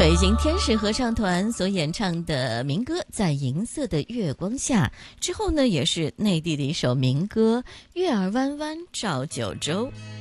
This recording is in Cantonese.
北京天使合唱团所演唱的民歌《在银色的月光下》之后呢，也是内地的一首民歌《月儿弯弯照九州》。